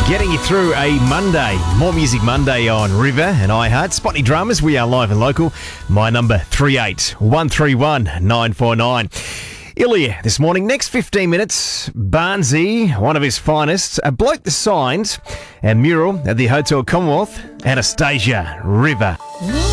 Getting you through a Monday. More Music Monday on River and iHeart. Spotty Dramas, we are live and local. My number 38131 949. Ilya this morning. Next 15 minutes, Barnsey, one of his finest, a bloke that signed, and mural at the Hotel Commonwealth, Anastasia River.